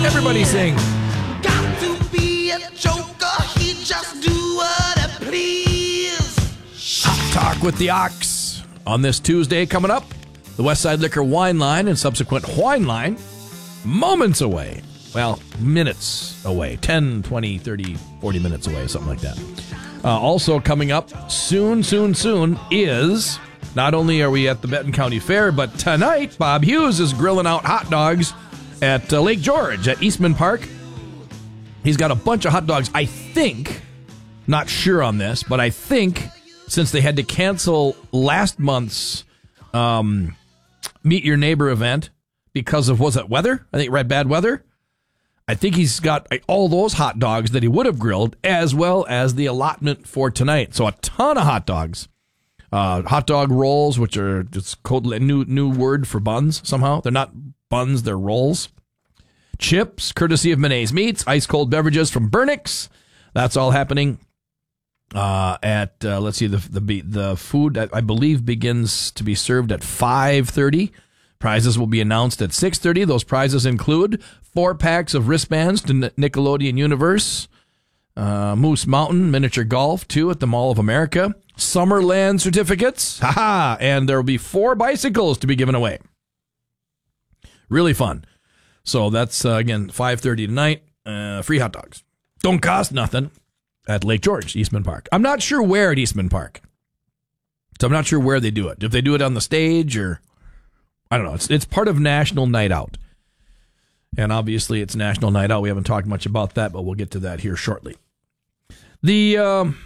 Everybody sing. Got to be a joker, he just do what he please. Hot Talk with the Ox on this Tuesday coming up. The Westside Liquor Wine Line and subsequent Wine Line moments away. Well, minutes away. 10, 20, 30, 40 minutes away, something like that. Also coming up soon is, not only are we at the Benton County Fair, but tonight Bob Hughes is grilling out hot dogs at Lake George at Eastman Park. He's got a bunch of hot dogs, I think, not sure on this, but I think since they had to cancel last month's Meet Your Neighbor event because of, was it weather? I think bad weather. I think he's got all those hot dogs that he would have grilled, as well as the allotment for tonight. So a ton of hot dogs. Hot dog rolls, which are just called a new word for buns somehow. They're not buns, they're rolls. Chips, courtesy of Monet's Meats. Ice cold beverages from Burnix. That's all happening at, let's see, the food, I believe, begins to be served at 5:30. Prizes will be announced at 6:30. Those prizes include 4 packs of wristbands to Nickelodeon Universe, Moose Mountain Miniature Golf, 2 at the Mall of America, Summerland certificates, and there will be 4 bicycles to be given away. Really fun. So that's, again, 5:30 tonight. Free hot dogs. Don't cost nothing at Lake George, Eastman Park. I'm not sure where at Eastman Park. So I'm not sure where they do it. If they do it on the stage or... I don't know. It's part of National Night Out. And obviously it's National Night Out. We haven't talked much about that, but we'll get to that here shortly. The not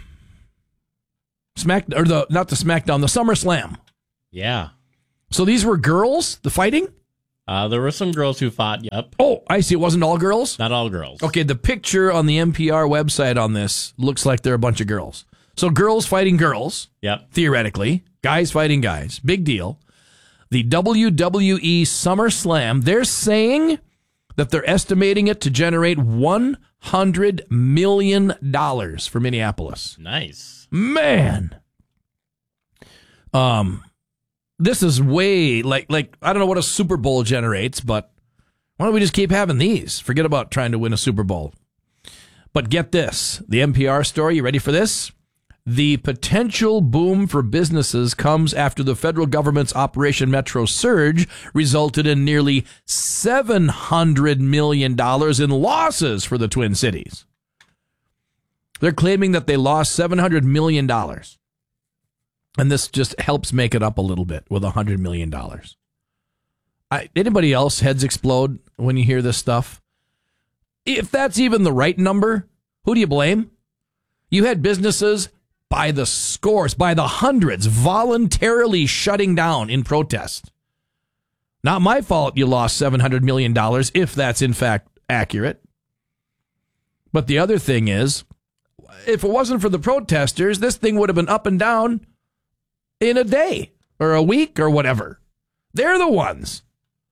the SmackDown, the SummerSlam. Yeah. So these were girls, the fighting? There were some girls who fought, yep. Oh, I see. It wasn't all girls? Not all girls. Okay, the picture on the NPR website on this looks like they're a bunch of girls. So girls fighting girls. Yep. Theoretically. Guys fighting guys. Big deal. The WWE SummerSlam, they're saying that they're estimating it to generate $100 million for Minneapolis. Nice. Man. This is way, like I don't know what a Super Bowl generates, but why don't we just keep having these? Forget about trying to win a Super Bowl. But get this, the NPR story, you ready for this? The potential boom for businesses comes after the federal government's Operation Metro Surge resulted in nearly $700 million in losses for the Twin Cities. They're claiming that they lost $700 million. And this just helps make it up a little bit with $100 million. Anybody else heads explode when you hear this stuff? If that's even the right number, who do you blame? You had businesses by the scores, by the hundreds, voluntarily shutting down in protest. Not my fault you lost $700 million, if that's in fact accurate. But the other thing is, if it wasn't for the protesters, this thing would have been up and down in a day or a week or whatever. They're the ones.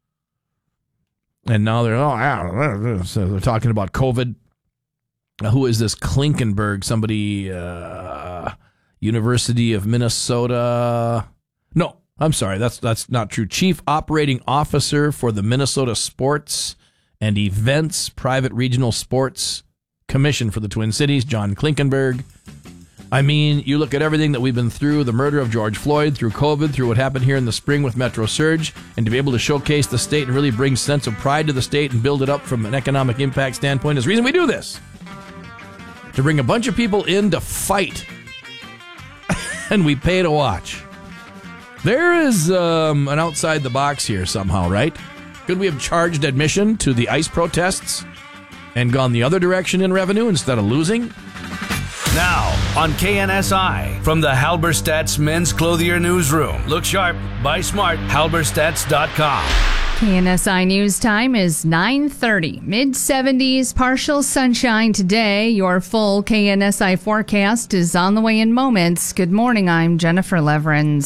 And now they're talking about COVID. Who is this Klinkenberg? Somebody, University of Minnesota. No, I'm sorry. That's not true. Chief Operating Officer for the Minnesota Sports and Events Private Regional Sports Commission for the Twin Cities, John Klinkenberg. I mean, you look at everything that we've been through, the murder of George Floyd, through COVID, through what happened here in the spring with Metro Surge, and to be able to showcase the state and really bring sense of pride to the state and build it up from an economic impact standpoint is the reason we do this. To bring a bunch of people in to fight, and we pay to watch. There is an outside the box here somehow, right? Could we have charged admission to the ICE protests and gone the other direction in revenue instead of losing? Now, on KNSI, from the Halberstadt's Men's Clothier Newsroom. Look sharp, buy smart, halberstadts.com. KNSI News Time is 9:30. Mid-70s, partial sunshine today. Your full KNSI forecast is on the way in moments. Good morning, I'm Jennifer Leverins.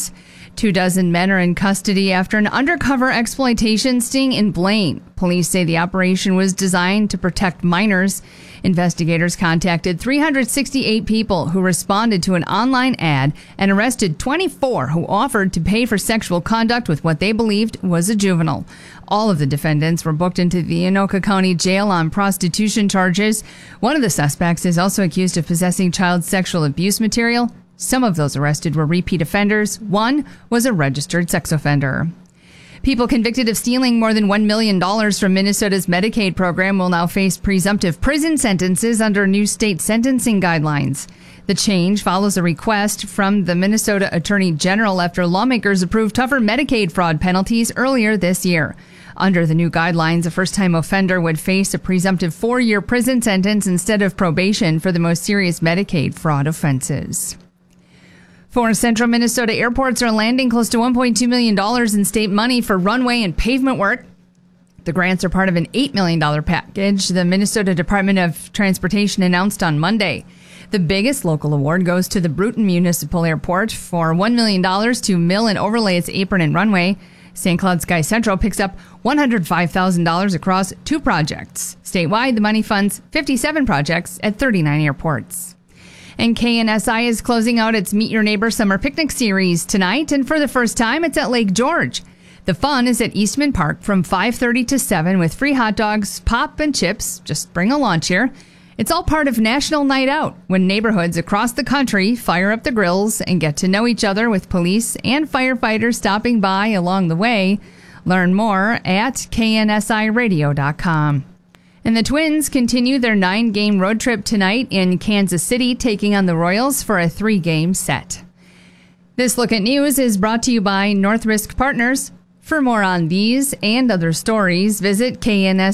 24 men are in custody after an undercover exploitation sting in Blaine. Police say the operation was designed to protect minors. Investigators contacted 368 people who responded to an online ad and arrested 24 who offered to pay for sexual conduct with what they believed was a juvenile. All of the defendants were booked into the Anoka County Jail on prostitution charges. One of the suspects is also accused of possessing child sexual abuse material. Some of those arrested were repeat offenders. One was a registered sex offender. People convicted of stealing more than $1 million from Minnesota's Medicaid program will now face presumptive prison sentences under new state sentencing guidelines. The change follows a request from the Minnesota Attorney General after lawmakers approved tougher Medicaid fraud penalties earlier this year. Under the new guidelines, a first-time offender would face a presumptive 4-year prison sentence instead of probation for the most serious Medicaid fraud offenses. 4 central Minnesota airports are landing close to $1.2 million in state money for runway and pavement work. The grants are part of an $8 million package the Minnesota Department of Transportation announced on Monday. The biggest local award goes to the Bruton Municipal Airport for $1 million to mill and overlay its apron and runway. St. Cloud Sky Central picks up $105,000 across 2 projects. Statewide, the money funds 57 projects at 39 airports. And KNSI is closing out its Meet Your Neighbor Summer Picnic Series tonight, and for the first time, it's at Lake George. The fun is at Eastman Park from 5:30 to 7 with free hot dogs, pop, and chips. Just bring a lawn chair. It's all part of National Night Out, when neighborhoods across the country fire up the grills and get to know each other with police and firefighters stopping by along the way. Learn more at knsiradio.com. And the Twins continue their 9-game road trip tonight in Kansas City, taking on the Royals for a 3-game set. This Look at News is brought to you by North Risk Partners. For more on these and other stories, visit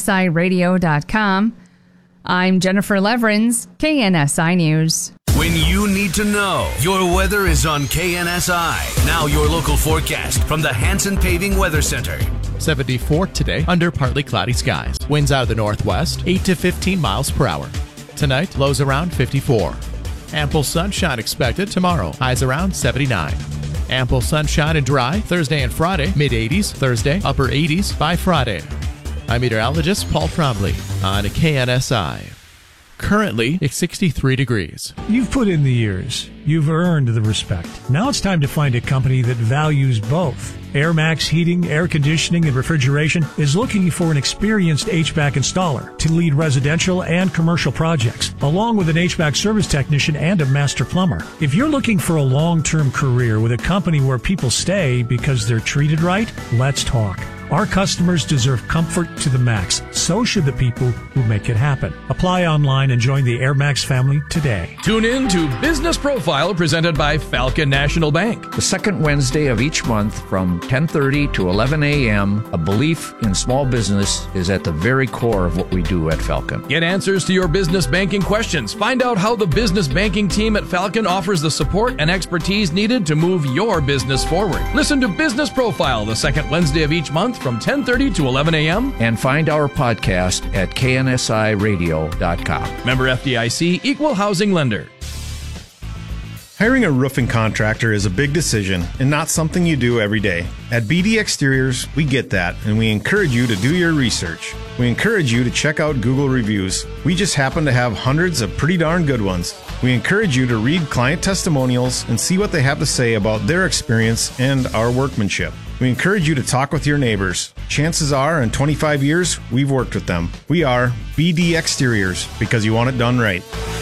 knsiradio.com. I'm Jennifer Leverins, KNSI News. When you need to know, your weather is on KNSI. Now your local forecast from the Hanson Paving Weather Center. 74 today under partly cloudy skies. Winds out of the northwest, 8 to 15 miles per hour. Tonight, lows around 54. Ample sunshine expected tomorrow, highs around 79. Ample sunshine and dry Thursday and Friday, mid-80s Thursday, upper 80s by Friday. I'm meteorologist Paul Trombley on KNSI. Currently, it's 63 degrees. You've put in the years. You've earned the respect. Now it's time to find a company that values both. Air Max Heating, Air Conditioning, and Refrigeration is looking for an experienced HVAC installer to lead residential and commercial projects, along with an HVAC service technician and a master plumber. If you're looking for a long-term career with a company where people stay because they're treated right, let's talk. Our customers deserve comfort to the max. So should the people who make it happen. Apply online and join the Air Max family today. Tune in to Business Profile presented by Falcon National Bank. The second Wednesday of each month from 10:30 to 11 a.m., a belief in small business is at the very core of what we do at Falcon. Get answers to your business banking questions. Find out how the business banking team at Falcon offers the support and expertise needed to move your business forward. Listen to Business Profile the second Wednesday of each month from 10:30 to 11 a.m. And find our podcast at knsiradio.com. Member FDIC, Equal Housing Lender. Hiring a roofing contractor is a big decision and not something you do every day. At BD Exteriors, we get that, and we encourage you to do your research. We encourage you to check out Google reviews. We just happen to have hundreds of pretty darn good ones. We encourage you to read client testimonials and see what they have to say about their experience and our workmanship. We encourage you to talk with your neighbors. Chances are, in 25 years, we've worked with them. We are BD Exteriors, because you want it done right.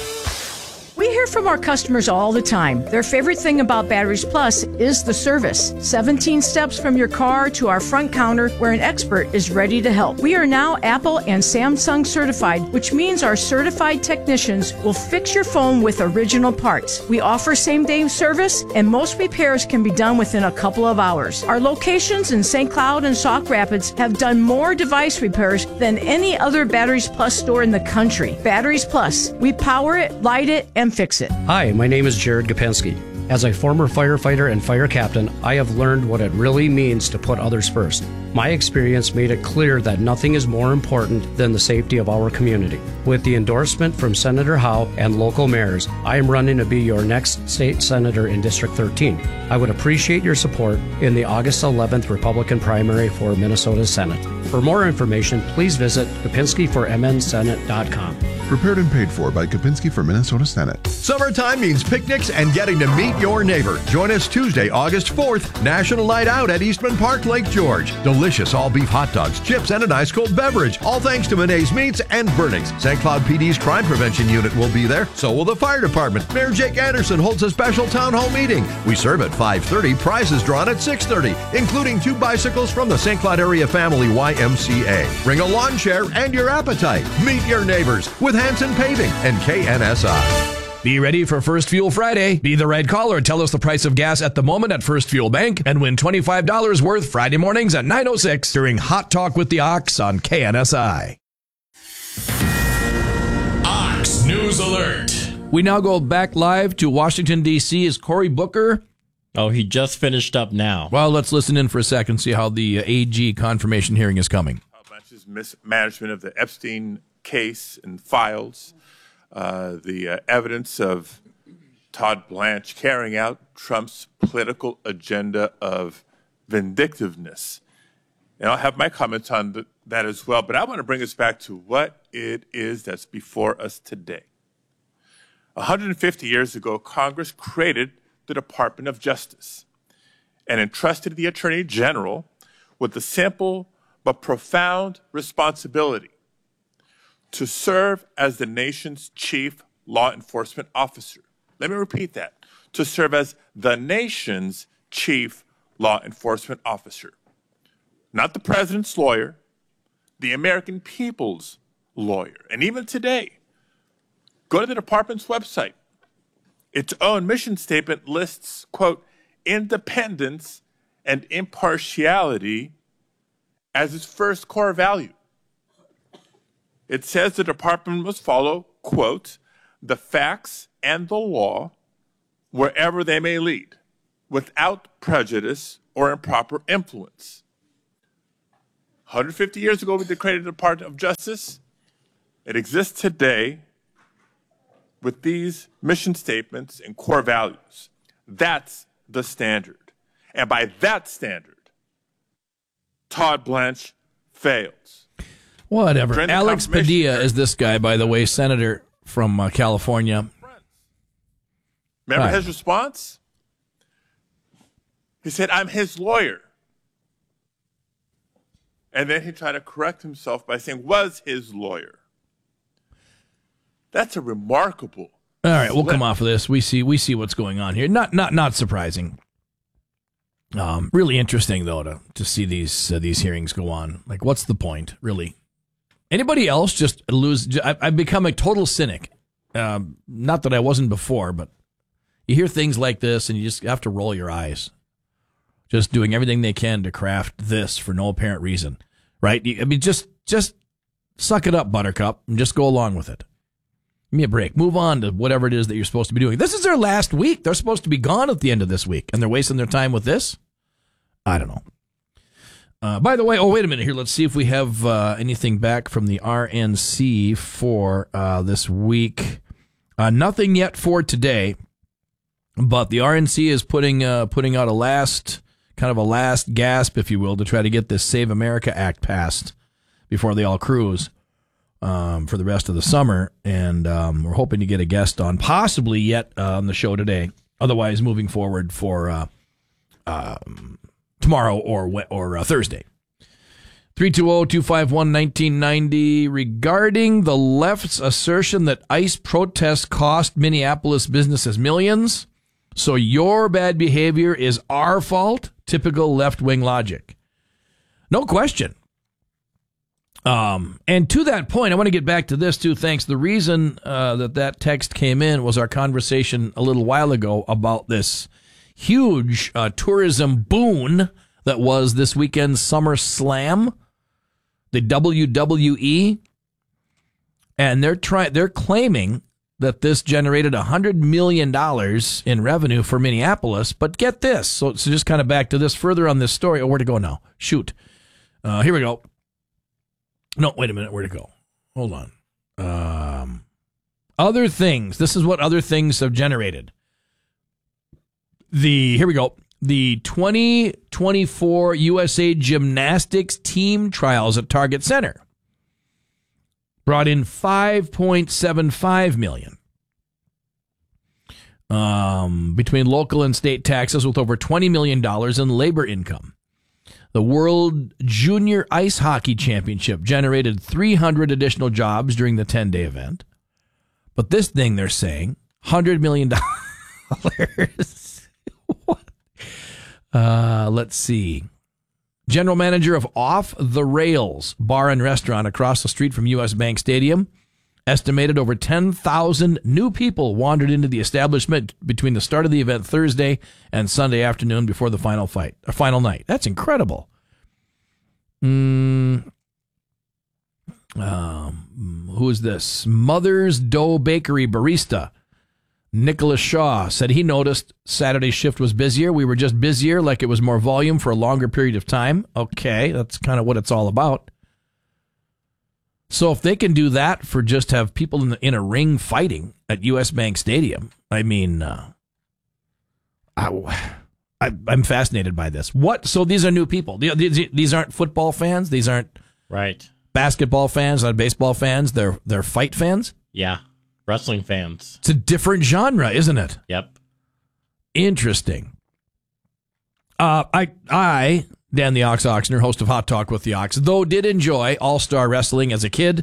We hear from our customers all the time. Their favorite thing about Batteries Plus is the service. 17 steps from your car to our front counter where an expert is ready to help. We are now Apple and Samsung certified, which means our certified technicians will fix your phone with original parts. We offer same-day service, and most repairs can be done within a couple of hours. Our locations in St. Cloud and Sauk Rapids have done more device repairs than any other Batteries Plus store in the country. Batteries Plus. We power it, light it, and fix it. Hi, my name is Jared Gopensky. As a former firefighter and fire captain, I have learned what it really means to put others first. My experience made it clear that nothing is more important than the safety of our community. With the endorsement from Senator Howe and local mayors, I am running to be your next state senator in District 13. I would appreciate your support in the August 11th Republican primary for Minnesota Senate. For more information, please visit KopinskiForMNSenate.com. Prepared and paid for by Kopinski for Minnesota Senate. Summertime means picnics and getting to meet your neighbor. Join us Tuesday, August 4th, National Night Out at Eastman Park, Lake George. Delicious all-beef hot dogs, chips, and an ice-cold beverage. All thanks to Monet's Meats and Burnings. St. Cloud PD's Crime Prevention Unit will be there. So will the fire department. Mayor Jake Anderson holds a special town hall meeting. We serve at 5:30, prizes drawn at 6:30, including 2 bicycles from the St. Cloud Area Family YMCA. Bring a lawn chair and your appetite. Meet your neighbors with Hanson Paving and KNSI. Be ready for First Fuel Friday. Be the right caller. Tell us the price of gas at the moment at First Fuel Bank and win $25 worth Friday mornings at 9:06 during Hot Talk with the Ox on KNSI. Ox News Alert. We now go back live to Washington, D.C. Is Cory Booker? Oh, he just finished up now. Well, let's listen in for a second, see how the AG confirmation hearing is coming. Blanche's mismanagement of the Epstein case and files, the evidence of Todd Blanche carrying out Trump's political agenda of vindictiveness. And I'll have my comments on that as well, but I want to bring us back to what it is that's before us today. 150 years ago, Congress created the Department of Justice and entrusted the Attorney General with the simple but profound responsibility to serve as the nation's chief law enforcement officer. Let me repeat that. To serve as the nation's chief law enforcement officer. Not the president's lawyer, the American people's lawyer. And even today, go to the department's website. Its own mission statement lists, quote, independence and impartiality as its first core value. It says the department must follow, quote, the facts and the law wherever they may lead, without prejudice or improper influence. 150 years ago, we created the Department of Justice. It exists today with these mission statements and core values. That's the standard. And by that standard, Todd Blanche fails. Whatever. Alex Padilla is this guy, by the way, senator from California. Remember his response? He said, I'm his lawyer. And then he tried to correct himself by saying, was his lawyer. That's a remarkable. All right, we'll come off of this. We see what's going on here. Not surprising. Really interesting though to see these hearings go on. Like, what's the point, really? Anybody else just lose? I've become a total cynic. Not that I wasn't before, but you hear things like this and you just have to roll your eyes. Just doing everything they can to craft this for no apparent reason, right? I mean, just suck it up, Buttercup, and just go along with it. Give me a break. Move on to whatever it is that you're supposed to be doing. This is their last week. They're supposed to be gone at the end of this week, and they're wasting their time with this? I don't know. By the way, wait a minute here. Let's see if we have anything back from the RNC for this week. Nothing yet for today, but the RNC is putting out a last gasp, if you will, to try to get this Save America Act passed before they all cruise for the rest of the summer. And we're hoping to get a guest on, possibly yet on the show today. Otherwise, moving forward for tomorrow or Thursday. 320-251-1990 regarding the left's assertion that ICE protests cost Minneapolis businesses millions. So your bad behavior is our fault. Typical left-wing logic. No question. And to that point, I want to get back to this too. Thanks. The reason that text came in was our conversation a little while ago about this huge tourism boon that was this weekend's Summer Slam, the WWE, and they're claiming that this generated $100 million in revenue for Minneapolis. But get this. So just kind of back to this further on this story. Oh, where to go now? Shoot. Here we go. No, wait a minute. Where to go? Hold on. Other things. This is what other things have generated. Here we go. The 2024 USA Gymnastics team trials at Target Center brought in $5.75 million between local and state taxes, with over $20 million in labor income. The World Junior Ice Hockey Championship generated 300 additional jobs during the 10-day event. But this thing, they're saying, $100 million. What? Let's see. General manager of Off the Rails Bar and Restaurant across the street from U.S. Bank Stadium estimated over 10,000 new people wandered into the establishment between the start of the event Thursday and Sunday afternoon before the final night. That's incredible. Who is this? Mother's Dough Bakery barista Nicholas Shaw said he noticed Saturday's shift was busier. We were just busier, like it was more volume for a longer period of time. Okay, that's kind of what it's all about. So if they can do that for just have people in a ring fighting at U.S. Bank Stadium, I mean, I'm fascinated by this. What? So these are new people. These aren't football fans. These aren't basketball fans, not baseball fans. They're fight fans. Yeah. Wrestling fans. It's a different genre, isn't it? Yep. Interesting. I, Dan the Ox Oxner, host of Hot Talk with the Ox, though did enjoy All-Star Wrestling as a kid.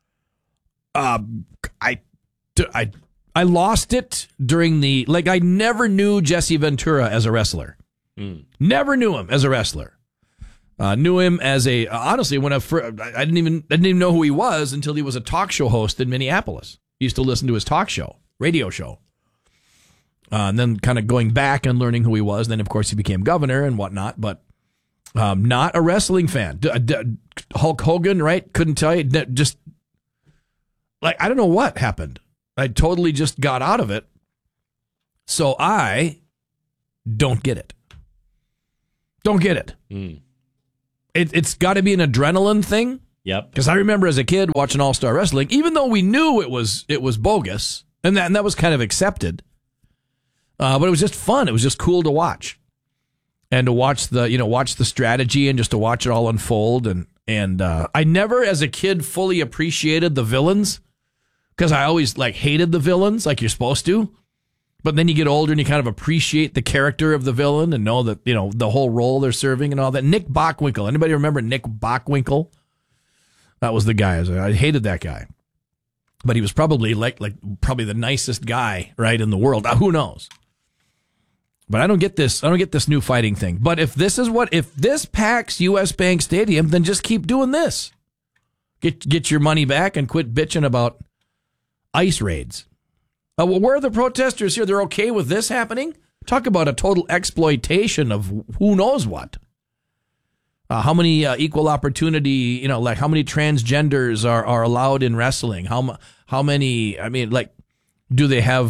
I lost it during I never knew Jesse Ventura as a wrestler. Never knew him as a wrestler. Knew him as honestly, when I didn't even know who he was until he was a talk show host in Minneapolis. Used to listen to his talk show, radio show. And then kind of going back and learning who he was. Then, of course, he became governor and whatnot, but not a wrestling fan. Hulk Hogan, right? Couldn't tell you. Just, I don't know what happened. I totally just got out of it. So I don't get it. Don't get it. It's got to be an adrenaline thing. Yep. Because I remember as a kid watching All-Star Wrestling, even though we knew it was bogus, and that was kind of accepted. But it was just fun. It was just cool to watch, and to watch the strategy and just to watch it all unfold. And I never, as a kid, fully appreciated the villains because I always hated the villains, like you're supposed to. But then you get older and you kind of appreciate the character of the villain and know that the whole role they're serving and all that. Nick Bockwinkel. Anybody remember Nick Bockwinkel? That was the guy. I hated that guy, but he was probably probably the nicest guy right in the world. Who knows? But I don't get this. I don't get this new fighting thing. But if this packs U.S. Bank Stadium, then just keep doing this. Get your money back and quit bitching about ICE raids. Well, where are the protesters here? They're okay with this happening? Talk about a total exploitation of who knows what. How many equal opportunity, how many transgenders are allowed in wrestling? How many, do they have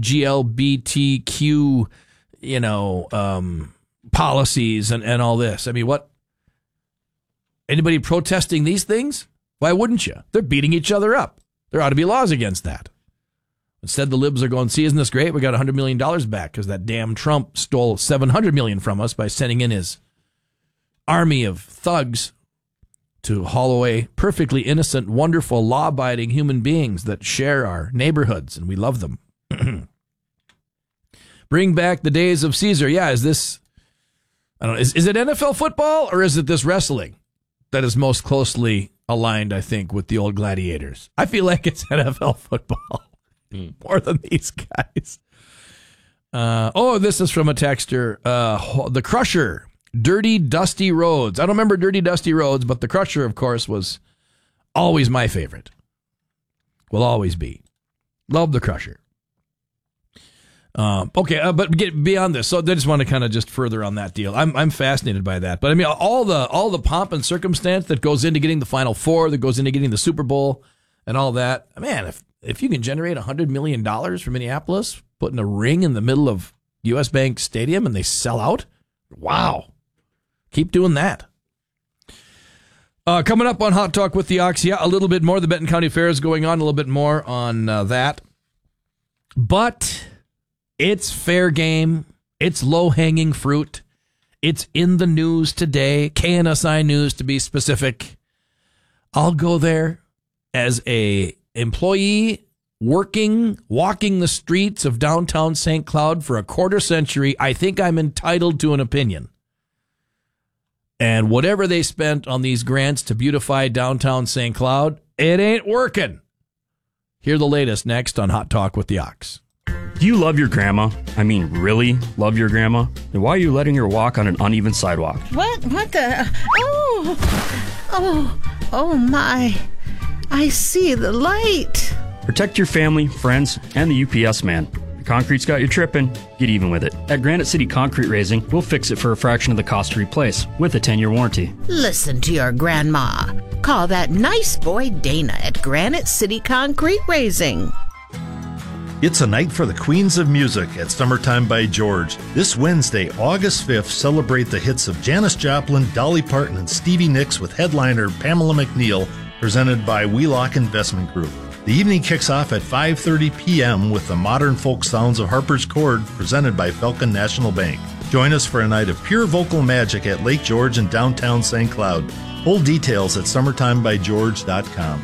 GLBTQ, policies and all this? I mean, what? Anybody protesting these things? Why wouldn't you? They're beating each other up. There ought to be laws against that. Instead, the libs are going, see, isn't this great? We got $100 million back because that damn Trump stole $700 million from us by sending in his army of thugs to haul away perfectly innocent, wonderful, law-abiding human beings that share our neighborhoods, and we love them. Bring back the days of Caesar. Yeah, is this, I don't know, is it NFL football or is it this wrestling that is most closely aligned, I think, with the old gladiators? I feel like it's NFL football more than these guys. This is from a texter. The Crusher. Dirty, Dusty Roads. I don't remember Dirty, Dusty Roads, but the Crusher, of course, was always my favorite. Will always be. Love the Crusher. But get beyond this. So I just want to kind of just further on that deal. I'm fascinated by that. But I mean, all the pomp and circumstance that goes into getting the Final Four, that goes into getting the Super Bowl, and all that. Man, if you can generate $100 million from Minneapolis, putting a ring in the middle of U.S. Bank Stadium and they sell out, wow. Keep doing that. Coming up on Hot Talk with the Ox, a little bit more. The Benton County Fair is going on, a little bit more on that. But it's fair game. It's low-hanging fruit. It's in the news today, KNSI News to be specific. I'll go there as a employee walking the streets of downtown St. Cloud for a quarter century. I think I'm entitled to an opinion. And whatever they spent on these grants to beautify downtown St. Cloud, it ain't working. Hear the latest next on Hot Talk with the Ox. Do you love your grandma? I mean, really love your grandma? Then why are you letting her walk on an uneven sidewalk? What the? Oh my. I see the light. Protect your family, friends, and the UPS man. The concrete's got you tripping. Get even with it. At Granite City Concrete Raising, we'll fix it for a fraction of the cost to replace with a 10-year warranty. Listen to your grandma. Call that nice boy Dana at Granite City Concrete Raising. It's a night for the Queens of Music at Summertime by George. This Wednesday, August 5th, celebrate the hits of Janis Joplin, Dolly Parton, and Stevie Nicks with headliner Pamela McNeil, presented by Wheelock Investment Group. The evening kicks off at 5:30 p.m. with the modern folk sounds of Harper's Chord, presented by Falcon National Bank. Join us for a night of pure vocal magic at Lake George in downtown St. Cloud. Full details at summertimebygeorge.com.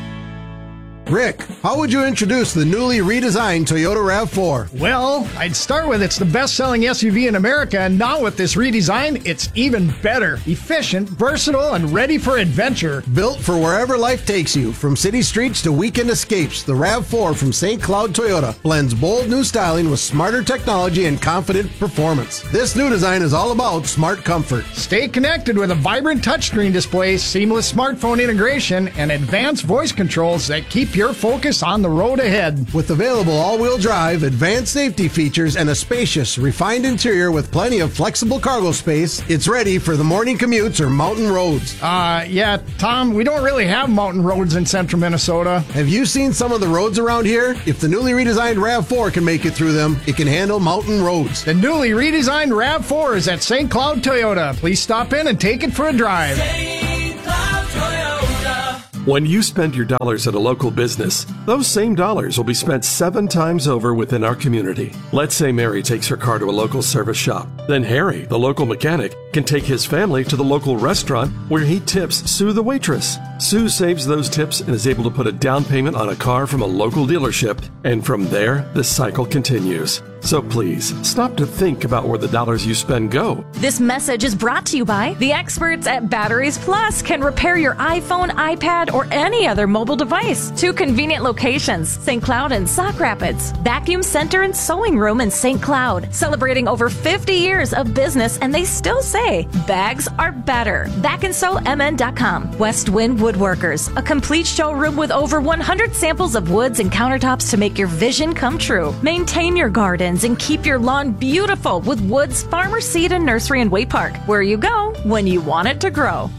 Rick, how would you introduce the newly redesigned Toyota RAV4? Well, I'd start with it's the best-selling SUV in America, and now with this redesign, it's even better. Efficient, versatile, and ready for adventure. Built for wherever life takes you, from city streets to weekend escapes, the RAV4 from St. Cloud Toyota blends bold new styling with smarter technology and confident performance. This new design is all about smart comfort. Stay connected with a vibrant touchscreen display, seamless smartphone integration, and advanced voice controls that keep your focus on the road ahead. With available all-wheel drive, advanced safety features, and a spacious, refined interior with plenty of flexible cargo space, it's ready for the morning commutes or mountain roads. Yeah, Tom, we don't really have mountain roads in central Minnesota. Have you seen some of the roads around here? If the newly redesigned RAV4 can make it through them, it can handle mountain roads. The newly redesigned RAV4 is at St. Cloud Toyota. Please stop in and take it for a drive. St. Cloud Toyota. When you spend your dollars at a local business, those same dollars will be spent 7 times over within our community. Let's say Mary takes her car to a local service shop. Then Harry, the local mechanic, can take his family to the local restaurant where he tips Sue the waitress. Sue saves those tips and is able to put a down payment on a car from a local dealership. And from there, the cycle continues. So please, stop to think about where the dollars you spend go. This message is brought to you by the experts at Batteries Plus. Can repair your iPhone, iPad, or any other mobile device. 2 convenient locations, St. Cloud and Sauk Rapids. Vacuum Center and Sewing Room in St. Cloud. Celebrating over 50 years of business, and they still say bags are better. BackandSewMN.com. West Wind Woodworkers. A complete showroom with over 100 samples of woods and countertops to make your vision come true. Maintain your garden and keep your lawn beautiful with Woods Farmer Seed and Nursery in Way Park, where you go when you want it to grow.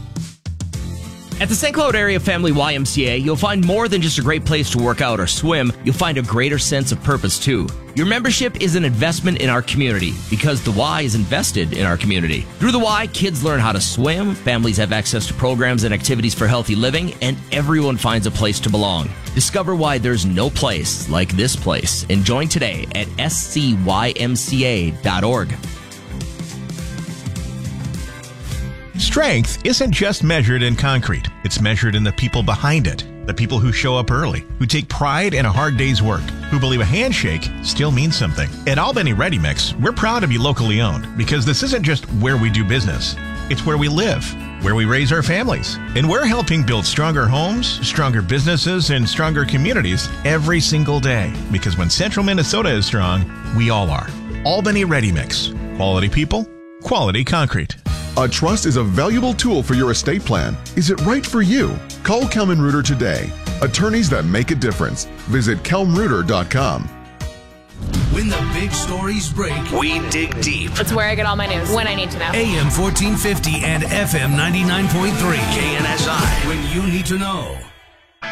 At the St. Cloud Area Family YMCA, you'll find more than just a great place to work out or swim. You'll find a greater sense of purpose, too. Your membership is an investment in our community because the Y is invested in our community. Through the Y, kids learn how to swim, families have access to programs and activities for healthy living, and everyone finds a place to belong. Discover why there's no place like this place and join today at scymca.org. Strength isn't just measured in concrete. It's measured in the people behind it. The people who show up early, who take pride in a hard day's work, who believe a handshake still means something. At Albany Ready Mix, we're proud to be locally owned because this isn't just where we do business. It's where we live, where we raise our families. And we're helping build stronger homes, stronger businesses, and stronger communities every single day. Because when Central Minnesota is strong, we all are. Albany Ready Mix. Quality people, quality concrete. A trust is a valuable tool for your estate plan. Is it right for you? Call Kelman Reuter today. Attorneys that make a difference. Visit kelmreuter.com. When the big stories break, we dig deep. It's where I get all my news when I need to know. AM 1450 and FM 99.3 KNSI. When you need to know.